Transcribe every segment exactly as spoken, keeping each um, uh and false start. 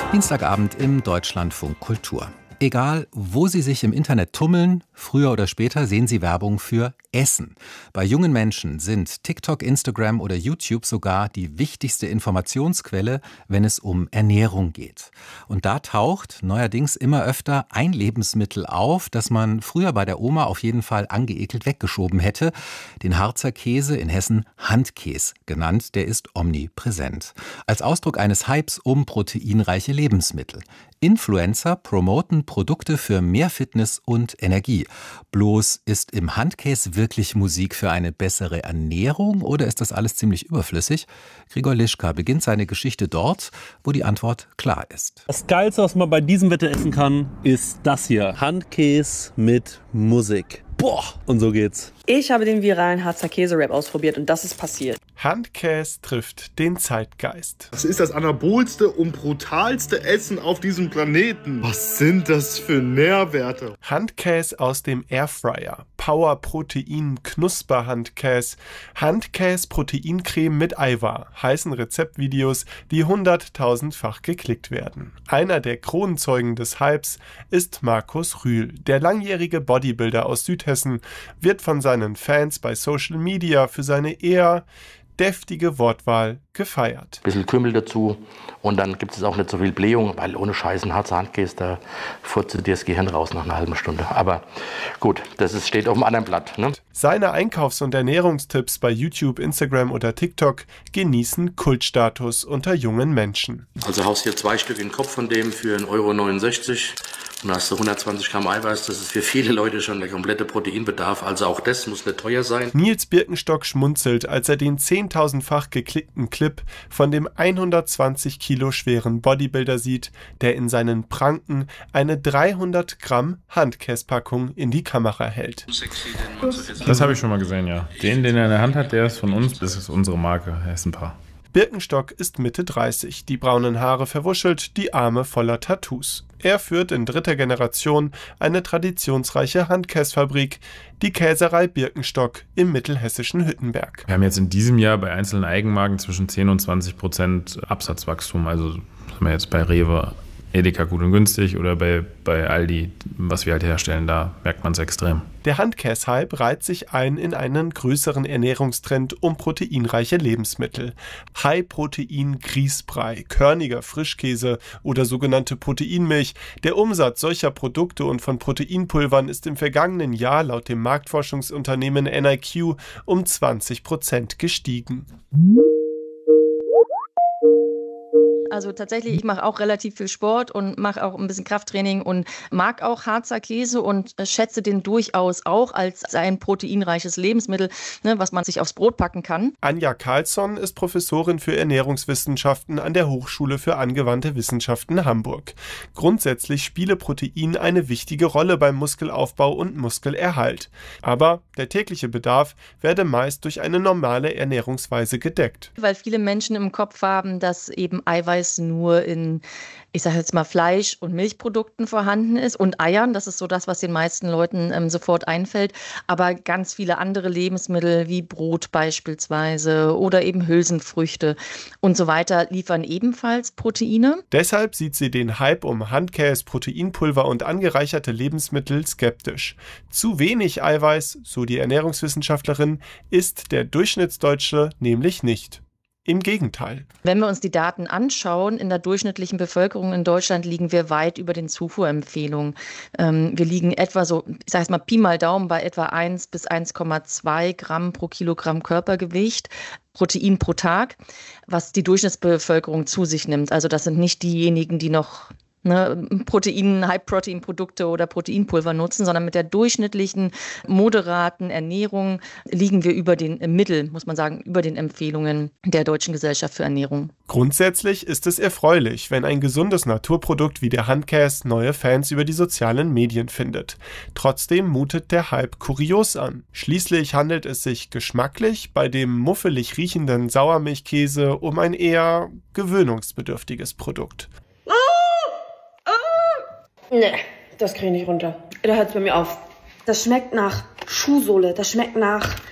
Dienstagabend im Deutschlandfunk Kultur. Egal, wo Sie sich im Internet tummeln, früher oder später sehen Sie Werbung für Essen. Bei jungen Menschen sind TikTok, Instagram oder YouTube sogar die wichtigste Informationsquelle, wenn es um Ernährung geht. Und da taucht neuerdings immer öfter ein Lebensmittel auf, das man früher bei der Oma auf jeden Fall angeekelt weggeschoben hätte. Den Harzer Käse, in Hessen Handkäs genannt, der ist omnipräsent. Als Ausdruck eines Hypes um proteinreiche Lebensmittel. Influencer promoten Produkte für mehr Fitness und Energie. Bloß, ist im Handkäse wirklich Musik für eine bessere Ernährung oder ist das alles ziemlich überflüssig? Gregor Lischka beginnt seine Geschichte dort, wo die Antwort klar ist. Das Geilste, was man bei diesem Wetter essen kann, ist das hier. Handkäse mit Musik. Boah, und so geht's. Ich habe den viralen Harzer Käse-Rap ausprobiert und das ist passiert. Handkäse trifft den Zeitgeist. Das ist das anabolste und brutalste Essen auf diesem Planeten. Was sind das für Nährwerte? Handkäse aus dem Airfryer. Power Protein Knusper Handkäse. Handkäse Proteincreme mit Eiweiß. Heißen Rezeptvideos, die hunderttausendfach geklickt werden. Einer der Kronzeugen des Hypes ist Markus Rühl. Der langjährige Bodybuilder aus Südhessen wird von seinen Fans bei Social Media für seine eher deftige Wortwahl gefeiert. Ein bisschen Kümmel dazu und dann gibt es auch nicht so viel Blähung, weil ohne Scheiß ein Harzer Handkäse, da furzt dir das Gehirn raus nach einer halben Stunde. Aber gut, das ist, steht auf dem anderen Blatt. Ne? Seine Einkaufs- und Ernährungstipps bei YouTube, Instagram oder TikTok genießen Kultstatus unter jungen Menschen. Also haust hier zwei Stück in den Kopf von dem für einen Euro neunundsechzig. Und hast du hundertzwanzig Gramm Eiweiß, das ist für viele Leute schon der komplette Proteinbedarf, also auch das muss nicht teuer sein. Nils Birkenstock schmunzelt, als er den zehntausendfach geklickten Clip von dem hundertzwanzig Kilo schweren Bodybuilder sieht, der in seinen Pranken eine dreihundert Gramm Handkäsepackung in die Kamera hält. Das habe ich schon mal gesehen, ja. Den, den er in der Hand hat, der ist von uns, das ist unsere Marke, er ist ein Paar. Birkenstock ist Mitte dreißig, die braunen Haare verwuschelt, die Arme voller Tattoos. Er führt in dritter Generation eine traditionsreiche Handkäsefabrik, die Käserei Birkenstock im mittelhessischen Hüttenberg. Wir haben jetzt in diesem Jahr bei einzelnen Eigenmarken zwischen zehn und zwanzig Prozent Absatzwachstum. Also haben wir jetzt bei Rewe, Edeka Gut und Günstig oder bei, bei Aldi, was wir halt herstellen, da merkt man es extrem. Der Handkäse-Hype reiht sich ein in einen größeren Ernährungstrend um proteinreiche Lebensmittel. High-Protein-Grießbrei, körniger Frischkäse oder sogenannte Proteinmilch. Der Umsatz solcher Produkte und von Proteinpulvern ist im vergangenen Jahr laut dem Marktforschungsunternehmen N I Q um zwanzig Prozent gestiegen. Also tatsächlich, ich mache auch relativ viel Sport und mache auch ein bisschen Krafttraining und mag auch Harzer Käse und schätze den durchaus auch als ein proteinreiches Lebensmittel, ne, was man sich aufs Brot packen kann. Anja Karlsson ist Professorin für Ernährungswissenschaften an der Hochschule für angewandte Wissenschaften Hamburg. Grundsätzlich spiele Protein eine wichtige Rolle beim Muskelaufbau und Muskelerhalt. Aber der tägliche Bedarf werde meist durch eine normale Ernährungsweise gedeckt. Weil viele Menschen im Kopf haben, dass eben Eiweiß nur in, ich sage jetzt mal, Fleisch- und Milchprodukten vorhanden ist und Eiern. Das ist so das, was den meisten Leuten ähm, sofort einfällt. Aber ganz viele andere Lebensmittel wie Brot beispielsweise oder eben Hülsenfrüchte und so weiter liefern ebenfalls Proteine. Deshalb sieht sie den Hype um Handkäse, Proteinpulver und angereicherte Lebensmittel skeptisch. Zu wenig Eiweiß, so die Ernährungswissenschaftlerin, isst der Durchschnittsdeutsche nämlich nicht. Im Gegenteil. Wenn wir uns die Daten anschauen, in der durchschnittlichen Bevölkerung in Deutschland liegen wir weit über den Zufuhrempfehlungen. Ähm, wir liegen etwa so, ich sage jetzt mal Pi mal Daumen, bei etwa eins bis eins Komma zwei Gramm pro Kilogramm Körpergewicht. Protein pro Tag, was die Durchschnittsbevölkerung zu sich nimmt. Also das sind nicht diejenigen, die noch Ne, Protein, High-Protein-Produkte oder Proteinpulver nutzen, sondern mit der durchschnittlichen, moderaten Ernährung liegen wir über den im Mittel, muss man sagen, über den Empfehlungen der Deutschen Gesellschaft für Ernährung. Grundsätzlich ist es erfreulich, wenn ein gesundes Naturprodukt wie der Handkäse neue Fans über die sozialen Medien findet. Trotzdem mutet der Hype kurios an. Schließlich handelt es sich geschmacklich bei dem muffelig riechenden Sauermilchkäse um ein eher gewöhnungsbedürftiges Produkt. Nee, das kriege ich nicht runter. Da hört es bei mir auf. Das schmeckt nach Schuhsohle, das schmeckt nach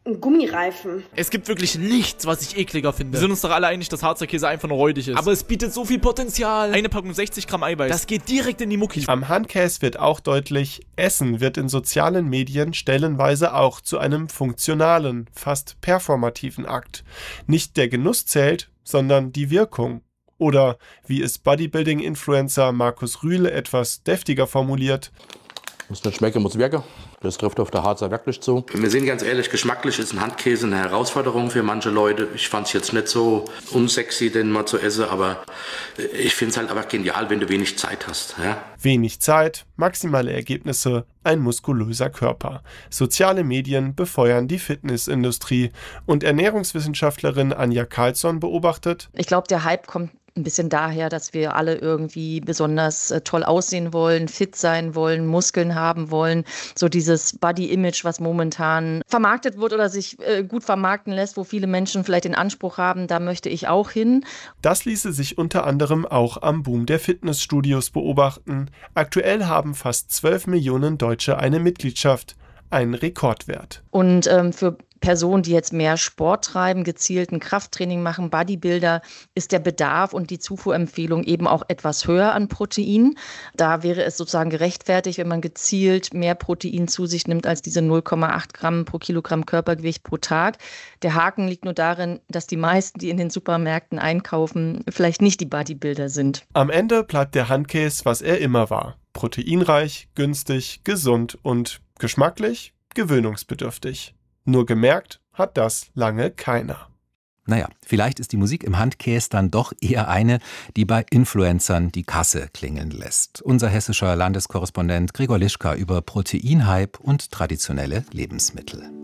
Ein Gummireifen. Es gibt wirklich nichts, was ich ekliger finde. Wir sind uns doch alle einig, dass Harzer Käse einfach nur räudig ist. Aber es bietet so viel Potenzial. Eine Packung sechzig Gramm Eiweiß. Das geht direkt in die Mucki. Am Handkäse wird auch deutlich, Essen wird in sozialen Medien stellenweise auch zu einem funktionalen, fast performativen Akt. Nicht der Genuss zählt, sondern die Wirkung. Oder, wie es Bodybuilding-Influencer Markus Rühl etwas deftiger formuliert: Muss nicht schmecken, muss wirken. Das trifft auf der Harzer wirklich zu. Wir sind ganz ehrlich, geschmacklich ist ein Handkäse eine Herausforderung für manche Leute. Ich fand es jetzt nicht so unsexy, den mal zu essen, aber ich finde es halt einfach genial, wenn du wenig Zeit hast. Ja? Wenig Zeit, maximale Ergebnisse, ein muskulöser Körper. Soziale Medien befeuern die Fitnessindustrie. Und Ernährungswissenschaftlerin Anja Karlsson beobachtet: Ich glaube, der Hype kommt ein bisschen daher, dass wir alle irgendwie besonders äh, toll aussehen wollen, fit sein wollen, Muskeln haben wollen. So dieses Body-Image, was momentan vermarktet wird oder sich äh, gut vermarkten lässt, wo viele Menschen vielleicht den Anspruch haben, da möchte ich auch hin. Das ließe sich unter anderem auch am Boom der Fitnessstudios beobachten. Aktuell haben fast zwölf Millionen Deutsche eine Mitgliedschaft. Ein Rekordwert. Und ähm, für Personen, die jetzt mehr Sport treiben, gezielten Krafttraining machen, Bodybuilder, ist der Bedarf und die Zufuhrempfehlung eben auch etwas höher an Protein. Da wäre es sozusagen gerechtfertigt, wenn man gezielt mehr Protein zu sich nimmt als diese null Komma acht Gramm pro Kilogramm Körpergewicht pro Tag. Der Haken liegt nur darin, dass die meisten, die in den Supermärkten einkaufen, vielleicht nicht die Bodybuilder sind. Am Ende bleibt der Handkäse, was er immer war: proteinreich, günstig, gesund und geschmacklich gewöhnungsbedürftig. Nur gemerkt hat das lange keiner. Naja, vielleicht ist die Musik im Handkäse dann doch eher eine, die bei Influencern die Kasse klingeln lässt. Unser hessischer Landeskorrespondent Gregor Lischka über Proteinhype und traditionelle Lebensmittel.